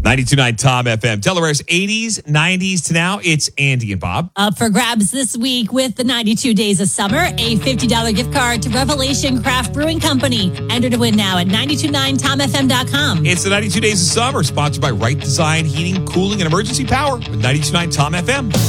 92.9 Tom FM. Delaware's 80s, 90s to now. It's Andy and Bob. Up for grabs this week with the 92 Days of Summer, a $50 gift card to Revelation Craft Brewing Company. Enter to win now at 929tomfm.com. It's the 92 Days of Summer, sponsored by Right Design Heating, Cooling, and Emergency Power with 92.9 Tom FM.